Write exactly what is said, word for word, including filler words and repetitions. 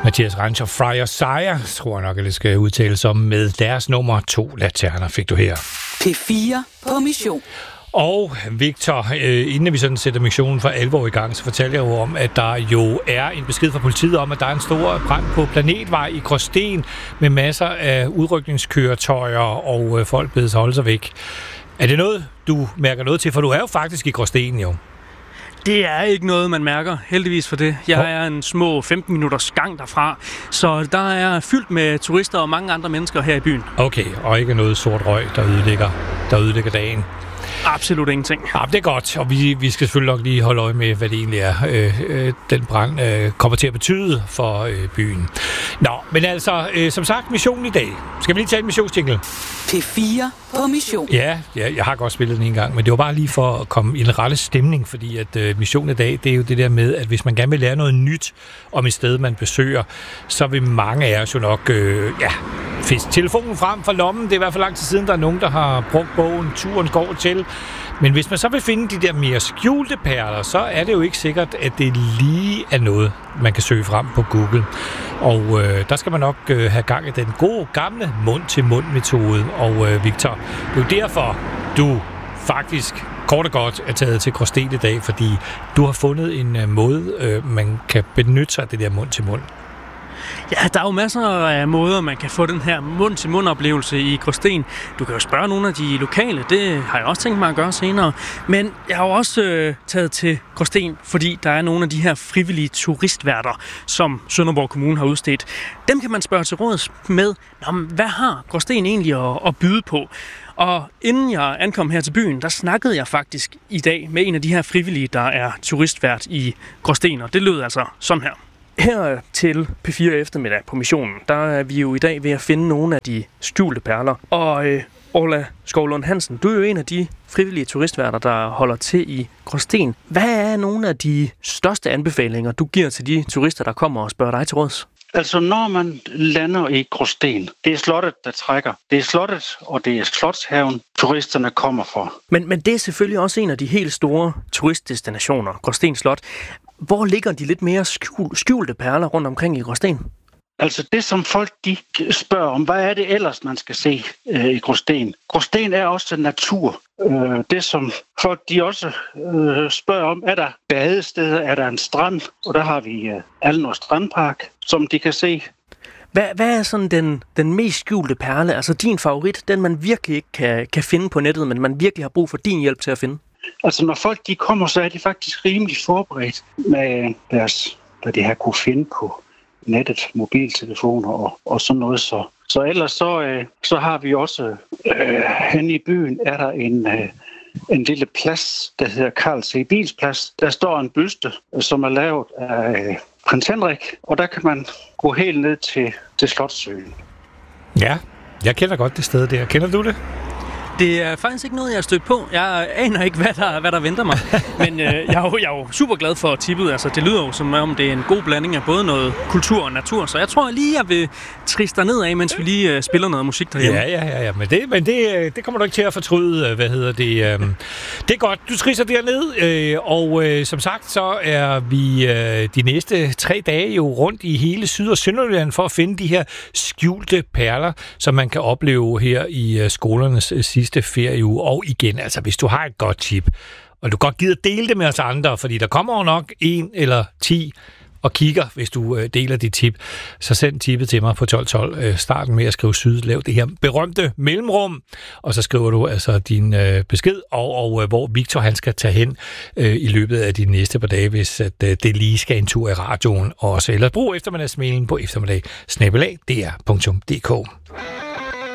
Mathias Ranch og Friar Sire, tror jeg nok, at det skal udtales om, med deres nummer To Laterner fik du her. P fire på mission. Og Victor, øh, inden vi sådan sætter missionen for alvor i gang, så fortæller jeg jo om, at der jo er en besked fra politiet om, at der er en stor brand på Planetvej i Gråsten med masser af udrykningskøretøjer, og øh, folk bedes holde sig væk. Er det noget, du mærker noget til? For du er jo faktisk i Gråsten, jo. Det er ikke noget, man mærker, heldigvis for det. Jeg er en små femten minutters gang derfra, så der er fyldt med turister og mange andre mennesker her i byen. Okay, og ikke noget sort røg, der ødelægger, der ødelægger dagen. Absolut ingenting. Ja, det er godt, og vi, vi skal selvfølgelig nok lige holde øje med, hvad det egentlig er, øh, øh, den brand øh, kommer til at betyde for øh, byen. Nå, men altså, øh, som sagt, missionen i dag. Skal vi lige tage en missionsjingle? P fire på mission. Ja, ja, jeg har godt spillet den en gang, men det var bare lige for at komme i en rette stemning, fordi at øh, missionen i dag, det er jo det der med, at hvis man gerne vil lære noget nyt om et sted, man besøger, så vil mange af os jo nok, øh, ja, fiske telefonen frem fra lommen. Det er i hvert fald lang tid siden, der er nogen, der har brugt bogen Turen går til. Men hvis man så vil finde de der mere skjulte perler, så er det jo ikke sikkert, at det lige er noget, man kan søge frem på Google. Og øh, der skal man nok øh, have gang i den gode, gamle mund-til-mund-metode. Og øh, Victor, det er jo derfor, du faktisk kort og godt er taget til Gråsten i dag, fordi du har fundet en øh, måde, øh, man kan benytte sig af det der mund-til-mund. Ja, der er jo masser af måder, man kan få den her mund-til-mund-oplevelse i Gråsten. Du kan jo spørge nogle af de lokale, det har jeg også tænkt mig at gøre senere. Men jeg har jo også øh, taget til Gråsten, fordi der er nogle af de her frivillige turistværter, som Sønderborg Kommune har udstedt. Dem kan man spørge til råds med, hvad har Gråsten egentlig at, at byde på? Og inden jeg ankom her til byen, der snakkede jeg faktisk i dag med en af de her frivillige, der er turistvært i Gråsten, og det lød altså sådan her. Her til P fire eftermiddag på missionen, der er vi jo i dag ved at finde nogle af de skjulte perler. Og øh, Orla Skovlund Hansen, du er jo en af de frivillige turistværter, der holder til i Gråsten. Hvad er nogle af de største anbefalinger, du giver til de turister, der kommer og spørger dig til råds? Altså, når man lander i Gråsten, det er slottet, der trækker. Det er slottet, og det er Slotshaven, turisterne kommer for. Men, men det er selvfølgelig også en af de helt store turistdestinationer, Gråsten Slot. Hvor ligger de lidt mere skjulte perler rundt omkring i Gråsten? Altså det, som folk de spørger om, hvad er det ellers, man skal se øh, i Gråsten? Gråsten er også natur. Øh, det, som folk de også øh, spørger om, er der badesteder, er der en strand? Og der har vi øh, Alnor Strandpark, som de kan se. Hvad, hvad er sådan den, den mest skjulte perle? Altså din favorit, den man virkelig ikke kan, kan finde på nettet, men man virkelig har brug for din hjælp til at finde? Altså når folk de kommer, så er de faktisk rimelig forberedt med deres, hvad de har kunne finde på nettet, mobiltelefoner og, og sådan noget. Så, så ellers så, øh, så har vi også øh, henne i byen, er der en, øh, en lille plads, der hedder Carl C. Bils Plads. Der står en byste, som er lavet af øh, prins Henrik, og der kan man gå helt ned til, til Slotssøen. Ja, jeg kender godt det sted der. Kender du det? Det er faktisk ikke noget, jeg har stødt på. Jeg aner ikke, hvad der, hvad der venter mig. Men øh, jeg, er jo, jeg er jo super glad for tippet. Altså, det lyder jo som om, det er en god blanding af både noget kultur og natur. Så jeg tror lige, jeg vil triste dig ned af, mens vi lige øh, spiller noget musik derhjemme. Ja, ja, ja. ja. Men, det, men det, det kommer du ikke til at fortryde. Hvad hedder det? Øh, det er godt, du trister derned. Øh, og øh, som sagt, så er vi øh, de næste tre dage jo rundt i hele Syd- og Sønderjylland for at finde de her skjulte perler, som man kan opleve her i øh, skolernes øh, sidste ferieuge. Og igen, altså hvis du har et godt tip, og du godt gider dele det med os andre, fordi der kommer jo nok en eller ti og kigger, hvis du øh, deler dit tip, så send tippet til mig på tolv tolv. Øh, starten med at skrive syd, lav det her berømte mellemrum, og så skriver du altså din øh, besked, og, og øh, hvor Victor han skal tage hen øh, i løbet af de næste par dage, hvis at, øh, det lige skal en tur i radioen også. Eller brug eftermiddagsmailen på eftermiddag snabel-a d r punktum d k.